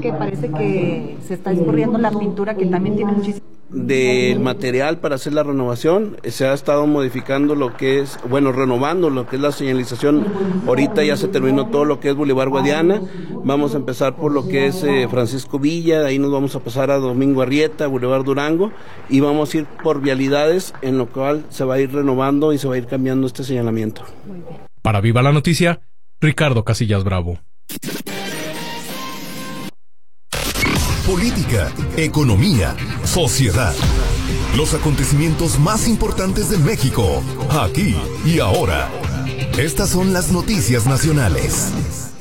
que parece que se está escurriendo la pintura, que también tiene muchísimo. Del material para hacer la renovación, se ha estado modificando lo que es, renovando lo que es la señalización. Ahorita ya se terminó todo lo que es Boulevard Guadiana, vamos a empezar por lo que es Francisco Villa, de ahí nos vamos a pasar a Domingo Arrieta, Boulevard Durango, y vamos a ir por vialidades, en lo cual se va a ir renovando y se va a ir cambiando este señalamiento. Para Viva la Noticia, Ricardo Casillas Bravo. Política, economía, sociedad. Los acontecimientos más importantes de México, aquí y ahora. Estas son las noticias nacionales.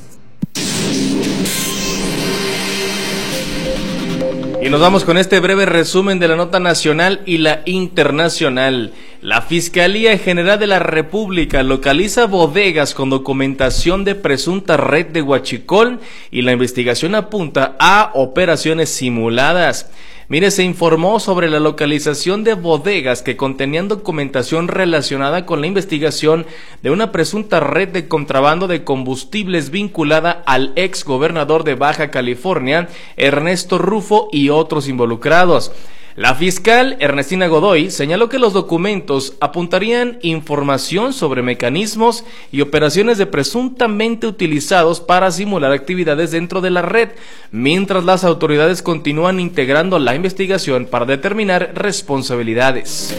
Y nos vamos con este breve resumen de la nota nacional y la internacional. La Fiscalía General de la República localiza bodegas con documentación de presunta red de huachicol y la investigación apunta a operaciones simuladas. Mire, se informó sobre la localización de bodegas que contenían documentación relacionada con la investigación de una presunta red de contrabando de combustibles vinculada al ex gobernador de Baja California, Ernesto Rufo, y otros involucrados. La fiscal Ernestina Godoy señaló que los documentos apuntarían información sobre mecanismos y operaciones de presuntamente utilizados para simular actividades dentro de la red, mientras las autoridades continúan integrando la investigación para determinar responsabilidades.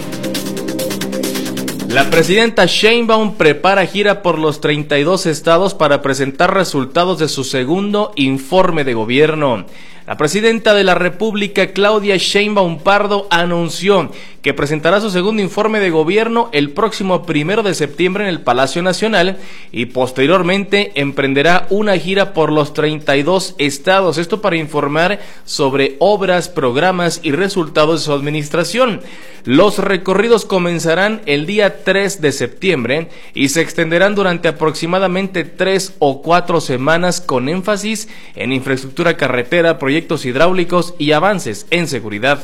La presidenta Sheinbaum prepara gira por los 32 estados para presentar resultados de su segundo informe de gobierno. La presidenta de la República, Claudia Sheinbaum Pardo, anunció que presentará su segundo informe de gobierno el próximo 1 de septiembre en el Palacio Nacional y posteriormente emprenderá una gira por los 32 estados, esto para informar sobre obras, programas y resultados de su administración. Los recorridos comenzarán el día 3 de septiembre y se extenderán durante aproximadamente 3 o 4 semanas con énfasis en infraestructura carretera, proyectos hidráulicos y avances en seguridad.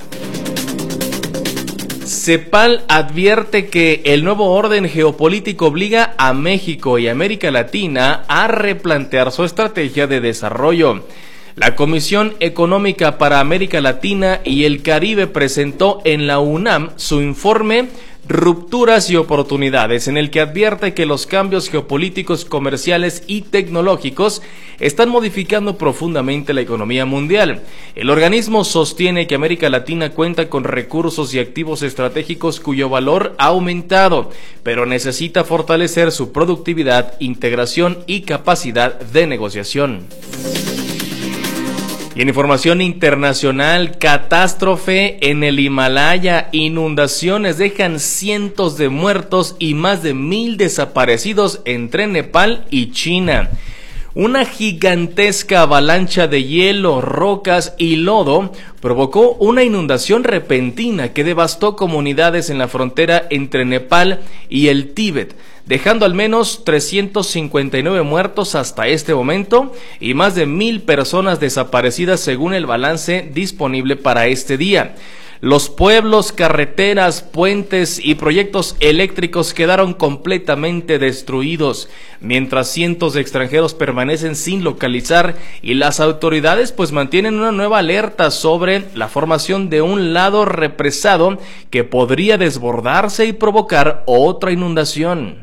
CEPAL advierte que el nuevo orden geopolítico obliga a México y América Latina a replantear su estrategia de desarrollo. La Comisión Económica para América Latina y el Caribe presentó en la UNAM su informe Rupturas y Oportunidades, en el que advierte que los cambios geopolíticos, comerciales y tecnológicos están modificando profundamente la economía mundial. El organismo sostiene que América Latina cuenta con recursos y activos estratégicos cuyo valor ha aumentado, pero necesita fortalecer su productividad, integración y capacidad de negociación. Y en información internacional, catástrofe en el Himalaya, inundaciones dejan cientos de muertos y más de 1,000 desaparecidos entre Nepal y China. Una gigantesca avalancha de hielo, rocas y lodo provocó una inundación repentina que devastó comunidades en la frontera entre Nepal y el Tíbet, dejando al menos 359 muertos hasta este momento y más de 1,000 personas desaparecidas según el balance disponible para este día. Los pueblos, carreteras, puentes y proyectos eléctricos quedaron completamente destruidos, mientras cientos de extranjeros permanecen sin localizar y las autoridades mantienen una nueva alerta sobre la formación de un lago represado que podría desbordarse y provocar otra inundación.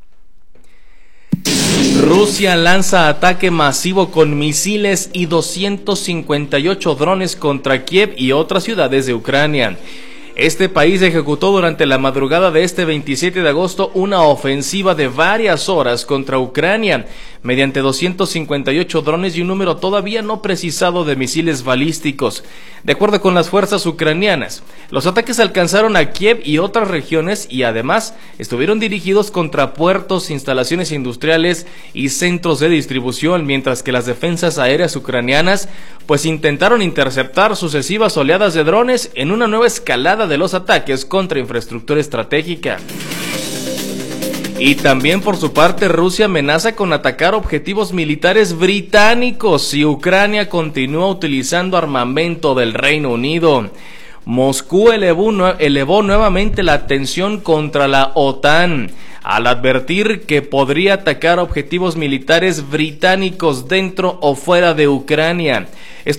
Rusia lanza ataque masivo con misiles y 258 drones contra Kiev y otras ciudades de Ucrania. Este país ejecutó durante la madrugada de este 27 de agosto una ofensiva de varias horas contra Ucrania mediante 258 drones y un número todavía no precisado de misiles balísticos. De acuerdo con las fuerzas ucranianas, los ataques alcanzaron a Kiev y otras regiones y además estuvieron dirigidos contra puertos, instalaciones industriales y centros de distribución, mientras que las defensas aéreas ucranianas intentaron interceptar sucesivas oleadas de drones en una nueva escalada de los ataques contra infraestructura estratégica. Y también por su parte Rusia amenaza con atacar objetivos militares británicos si Ucrania continúa utilizando armamento del Reino Unido. Moscú elevó nuevamente la tensión contra la OTAN al advertir que podría atacar objetivos militares británicos dentro o fuera de Ucrania.